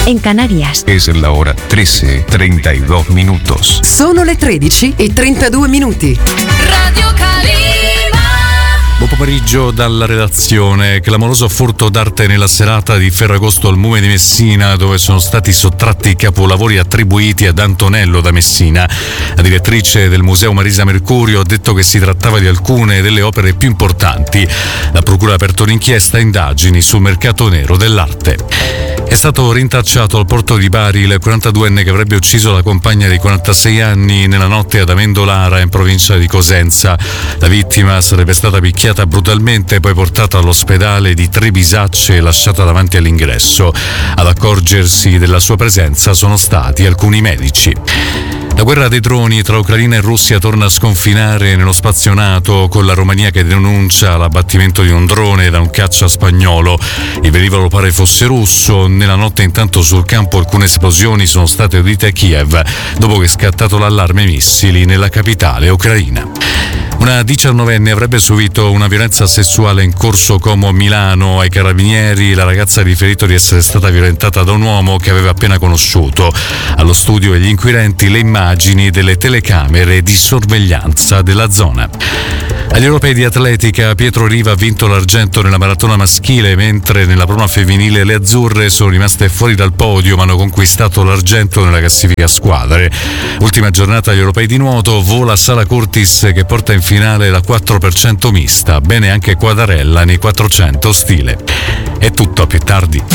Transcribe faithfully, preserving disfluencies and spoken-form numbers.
en Canarias. Es la hora trece, treinta y dos minutos. Sono le tredici e trentadue minuti. Radio Calima. Buon pomeriggio dalla redazione. Clamoroso furto d'arte nella serata di Ferragosto al Mume di Messina, dove sono stati sottratti i capolavori attribuiti ad Antonello da Messina. La direttrice del Museo Marisa Mercurio ha detto che si trattava di alcune delle opere più importanti. La procura ha aperto un'inchiesta e indagini sul mercato nero dell'arte. È stato rintracciato al porto di Bari il quarantaduenne che avrebbe ucciso la compagna di quarantasei anni nella notte ad Amendolara, in provincia di Cosenza. La vittima sarebbe stata picchiata brutalmente, poi portata all'ospedale di Trebisacce e lasciata davanti all'ingresso. Ad accorgersi della sua presenza sono stati alcuni medici. La guerra dei droni tra Ucraina e Russia torna a sconfinare nello spazio NATO, con la Romania che denuncia l'abbattimento di un drone da un caccia spagnolo. Il velivolo pare fosse russo. Nella notte intanto sul campo alcune esplosioni sono state udite a Kiev, dopo che è scattato l'allarme missili nella capitale ucraina. Una diciannovenne avrebbe subito una violenza sessuale in corso Como a Milano. Ai carabinieri la ragazza ha riferito di essere stata violentata da un uomo che aveva appena conosciuto. Allo studio degli inquirenti le immagini delle telecamere di sorveglianza della zona. Agli europei di atletica Pietro Riva ha vinto l'argento nella maratona maschile, mentre nella prova femminile le azzurre sono rimaste fuori dal podio ma hanno conquistato l'argento nella classifica a squadre. Ultima giornata agli europei di nuoto, vola Sara Curtis che porta in finale la quattro per cento mista, bene anche Quadarella nei quattrocento stile. È tutto, a più tardi.